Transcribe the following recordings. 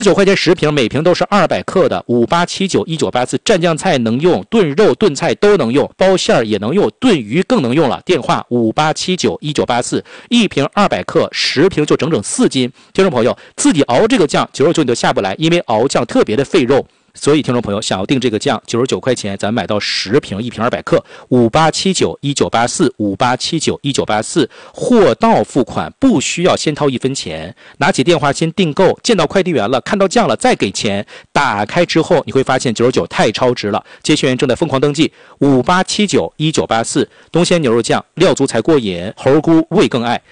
9块钱10瓶，每瓶都是200克的，58791984，蘸酱菜能用，炖肉炖菜都能用，包馅儿也能用，炖鱼更能用了。电话58791984，一瓶200克，10瓶就整整4斤。听众朋友，自己熬这个酱99你都下不来，因为熬酱特别的费肉。所以听众朋友想要订这个酱，99块钱咱买到10瓶，一瓶200克，58791984，58791984，货到付款，不需要先掏1分钱，拿起电话先订购，见到快递员了，看到酱了再给钱，打开之后你会发现99太超值了。接线员正在疯狂登记，58791984，东鲜牛肉酱，料足才过瘾，猴菇味更爱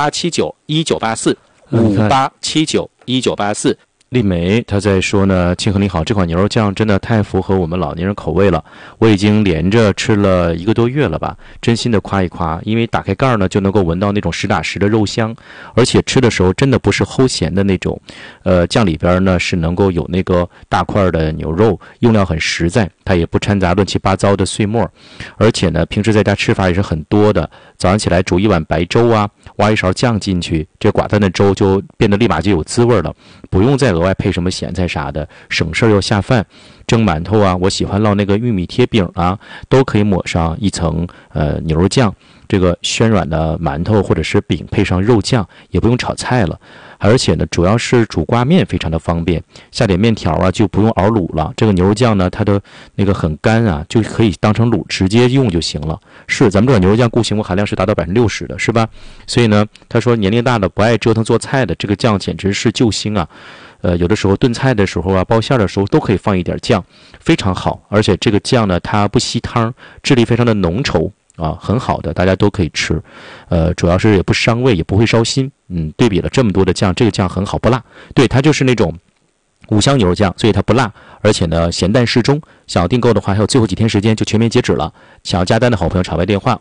，58791984，58791984。 丽梅她在说呢，庆和你好，这款牛肉酱真的太符合我们老年人口味了，我已经连着吃了1个多月了吧，真心的夸一夸，因为打开盖呢就能够闻到那种实打实的肉香，而且吃的时候真的不是齁咸的那种，酱里边呢是能够有那个大块的牛肉，用料很实在，它也不掺杂乱七八糟的碎末，而且呢平时在家吃法也是很多的，早上起来煮一碗白粥啊，挖一勺酱进去，这寡淡的粥就变得立马就有滋味了，不用再额外配什么咸菜啥的，省事儿又下饭。蒸馒头啊，我喜欢烙那个玉米贴饼啊，都可以抹上一层牛肉酱，这个暄软的馒头或者是饼配上肉酱，也不用炒菜了。而且呢，主要是煮挂面非常的方便，下点面条啊就不用熬卤了。这个牛肉酱呢，它的那个很干啊，就可以当成卤直接用就行了。是，咱们这款牛肉酱固形物含量是达到60%的，是吧？所以呢，他说年龄大的不爱折腾做菜的，这个酱简直是救星啊！有的时候炖菜的时候啊，包馅的时候都可以放一点酱，非常好。而且这个酱呢，它不吸汤，质地非常的浓稠啊，很好的，大家都可以吃。主要是也不伤胃，也不会烧心。对比了这么多的酱，这个酱很好，不辣。对，它就是那种五香牛肉酱，所以它不辣，而且呢咸淡适中。想要订购的话，还有最后几天时间就全面截止了。想要加单的好朋友，场外电话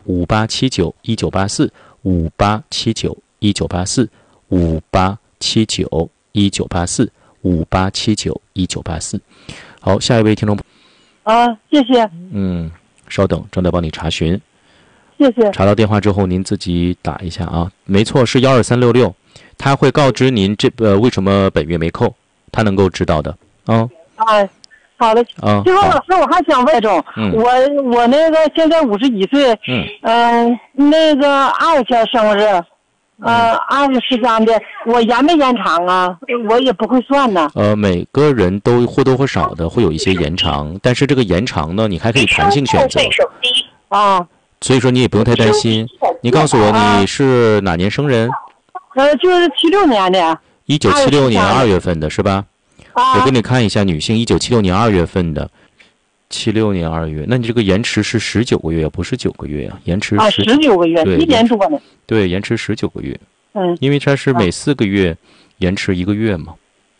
58791984，58791984，58791984。好，下一位听众。 谢谢。 稍等，正在帮你查询。 谢谢。 查到电话之后，您自己打一下啊。没错，是12366，他会告知您为什么本月没扣，他能够知道的啊。 好的。最后老师，我还想问种，我那个现在51岁，那个2天生日，2月13的，我延没延长啊？我也不会算呢。 每个人都或多或少的会有一些延长，但是这个延长呢，你还可以弹性选择。所以说你也不用太担心。你告诉我你是哪年生人？ 就是76年的。 1976年2月份的是吧？我给你看一下，女性1976年2月份的，76年2月，那你这个延迟是19个月，不是9个月啊？延迟 19个月，1年多呢。 对，延迟19个月。因为它是每4个月延迟1个月嘛。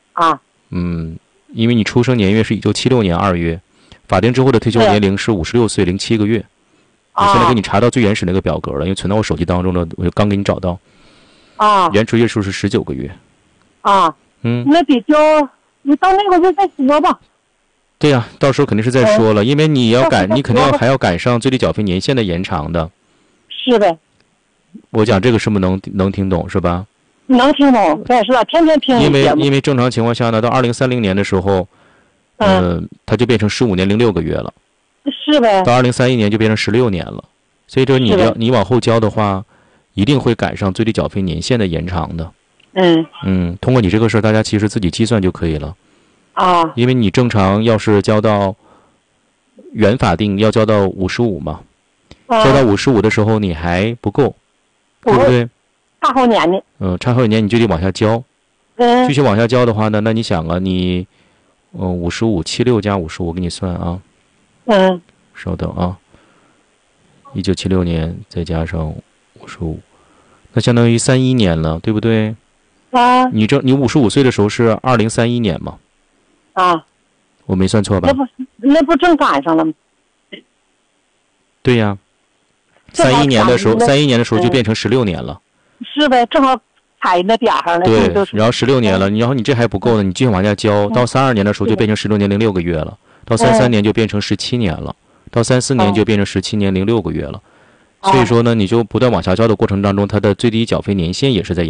因为你出生年月是1976年2月，法定之后的退休年龄是56岁07个月。我现在给你查到最原始那个表格了，因为存到我手机当中的，我刚给你找到。延迟月数是19个月。 那得交，你到那个月再说吧。 对呀，到时候肯定是再说了，因为你肯定还要赶上最低缴费年限的延长的。 是呗。 我讲这个是不是能听懂是吧？ 能听懂，对，是吧？天天听。 因为正常情况下呢，到2030年的时候，它就变成15年06个月了。 是呗。 到2031年就变成16年了，所以说你往后交的话，一定会赶上最低缴费年限的延长的。通过你这个事儿，大家其实自己计算就可以了。因为你正常要是交到原法定要交到55嘛，交到55的时候你还不够，对不对？ 差好年呢。 差好几年你就得往下交。继续往下交的话呢，那你想啊，你5576加55，我给你算啊。稍等啊，1976年再加上55，那相当于31年了，对不对？你55岁的时候是2031年嘛？我没算错吧？ 那不正赶上了吗？ 对呀，31年的时候就变成16年了。 是呗，正好踩那点上了。 对，然后16年了，然后你这还不够呢，你继续往下交，到32年的时候就变成16年06个月了，到33年就变成17年了，到34年就变成17年06个月了。所以说呢，你就不断往下交的过程当中，它的最低缴费年限也是在